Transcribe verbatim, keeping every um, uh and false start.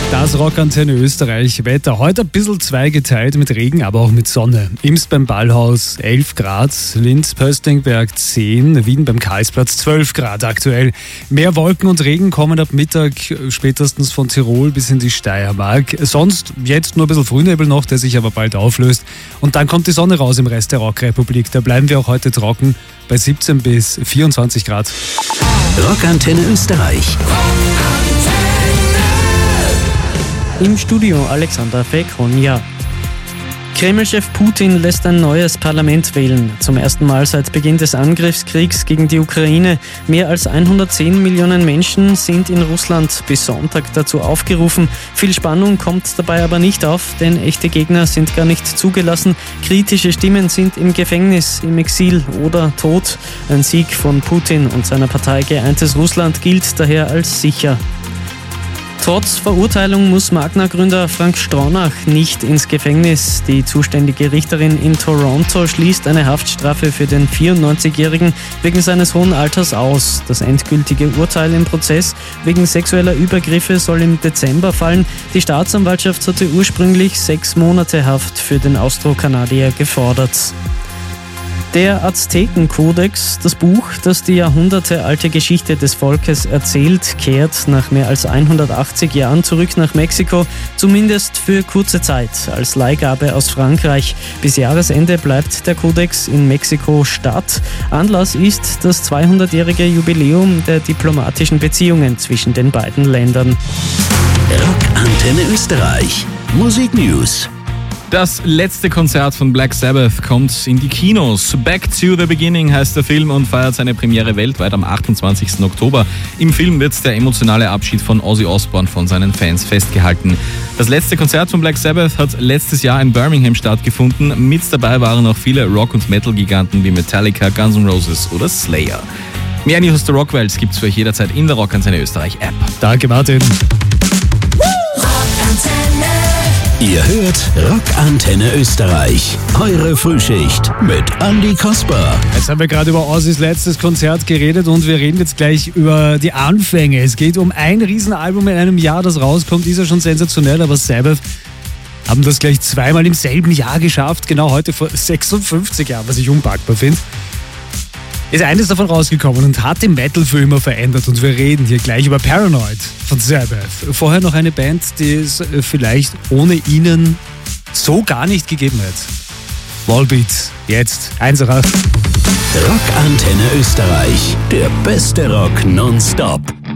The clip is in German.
Das Rockantenne Österreich Wetter. Heute ein bisschen zweigeteilt mit Regen, aber auch mit Sonne. Imst beim Ballhaus elf Grad, Linz, Pöstlingberg zehn, Wien beim Karlsplatz zwölf Grad aktuell. Mehr Wolken und Regen kommen ab Mittag spätestens von Tirol bis in die Steiermark. Sonst jetzt nur ein bisschen Frühnebel noch, der sich aber bald auflöst. Und dann kommt die Sonne raus im Rest der Rockrepublik. Da bleiben wir auch heute trocken bei siebzehn bis vierundzwanzig Grad. Rockantenne Österreich. Im Studio Alexander Fekonja. Kreml-Chef Putin lässt ein neues Parlament wählen. Zum ersten Mal seit Beginn des Angriffskriegs gegen die Ukraine. Mehr als hundertzehn Millionen Menschen sind in Russland bis Sonntag dazu aufgerufen. Viel Spannung kommt dabei aber nicht auf, denn echte Gegner sind gar nicht zugelassen. Kritische Stimmen sind im Gefängnis, im Exil oder tot. Ein Sieg von Putin und seiner Partei Geeintes Russland gilt daher als sicher. Trotz Verurteilung muss Magna-Gründer Frank Stronach nicht ins Gefängnis. Die zuständige Richterin in Toronto schließt eine Haftstrafe für den vierundneunzigjährigen wegen seines hohen Alters aus. Das endgültige Urteil im Prozess wegen sexueller Übergriffe soll im Dezember fallen. Die Staatsanwaltschaft hatte ursprünglich sechs Monate Haft für den Austro-Kanadier gefordert. Der Aztekenkodex, das Buch, das die jahrhundertealte Geschichte des Volkes erzählt, kehrt nach mehr als hundertachtzig Jahren zurück nach Mexiko, zumindest für kurze Zeit, als Leihgabe aus Frankreich. Bis Jahresende bleibt der Kodex in Mexiko-Stadt. Anlass ist das zweihundertjährige Jubiläum der diplomatischen Beziehungen zwischen den beiden Ländern. Rockantenne Österreich. Musik News. Das letzte Konzert von Black Sabbath kommt in die Kinos. Back to the Beginning heißt der Film und feiert seine Premiere weltweit am achtundzwanzigsten Oktober. Im Film wird der emotionale Abschied von Ozzy Osbourne von seinen Fans festgehalten. Das letzte Konzert von Black Sabbath hat letztes Jahr in Birmingham stattgefunden. Mit dabei waren auch viele Rock- und Metal-Giganten wie Metallica, Guns N' Roses oder Slayer. Mehr News der Rockwelt gibt's für euch jederzeit in der Rockantenne Österreich App. Danke, Martin. Ihr hört Rockantenne Österreich. Eure Frühschicht mit Andi Kasper. Jetzt haben wir gerade über Ozzys letztes Konzert geredet und wir reden jetzt gleich über die Anfänge. Es geht um ein Riesenalbum in einem Jahr, das rauskommt. Ist ja schon sensationell, aber Sabbath haben das gleich zweimal im selben Jahr geschafft. Genau heute vor sechsundfünfzig Jahren, was ich unpackbar finde. Ist eines davon rausgekommen und hat den Metal für immer verändert. Und wir reden hier gleich über Paranoid von Sabbath. Vorher noch eine Band, die es vielleicht ohne ihnen so gar nicht gegeben hätte. Volbeat, jetzt Einserer. Rockantenne Österreich, der beste Rock nonstop.